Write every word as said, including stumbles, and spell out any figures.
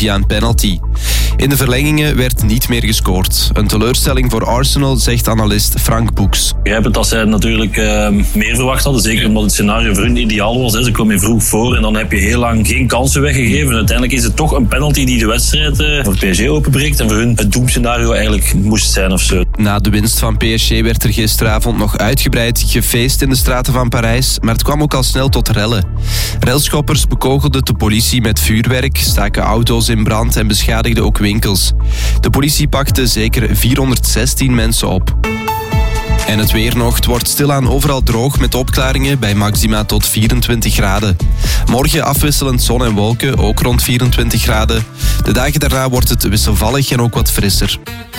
via een penalty. In de verlengingen werd niet meer gescoord. Een teleurstelling voor Arsenal, zegt analist Frank Boeks. Ik begrijp het dat zij natuurlijk uh, meer verwacht hadden. Zeker omdat het scenario voor hun ideaal was. Hè. Ze kwamen vroeg voor en dan heb je heel lang geen kansen weggegeven. En uiteindelijk is het toch een penalty die de wedstrijd uh, voor P S G openbreekt. En voor hun het doemscenario eigenlijk moest zijn of zo. Na de winst van P S G werd er gisteravond nog uitgebreid gefeest in de straten van Parijs. Maar het kwam ook al snel tot rellen. Relschoppers bekogelden de politie met vuurwerk, staken auto's in brand en beschadigden ook winkels. De politie pakte zeker vierhonderdzestien mensen op. En het weer nog. Het wordt stilaan overal droog met opklaringen bij maxima tot vierentwintig graden. Morgen afwisselend zon en wolken, ook rond vierentwintig graden. De dagen daarna wordt het wisselvallig en ook wat frisser.